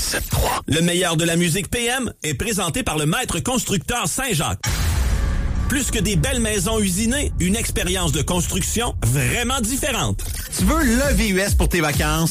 107.3. Le meilleur de la musique PM est présenté par le maître constructeur Saint-Jacques. Plus que des belles maisons usinées, une expérience de construction vraiment différente. Tu veux le VUS pour tes vacances?